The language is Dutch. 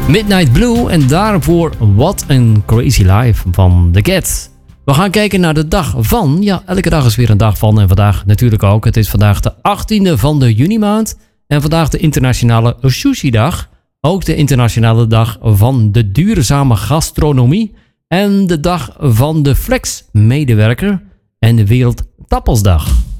Midnight Blue en daarvoor What a Crazy Life van The Cats. We gaan kijken naar de dag van. Ja, elke dag is weer een dag van en vandaag natuurlijk ook. Het is vandaag de 18e van de junimaand en vandaag de internationale sushi-dag. Ook de internationale dag van de duurzame gastronomie en de dag van de flex-medewerker en de Wereldtappelsdag.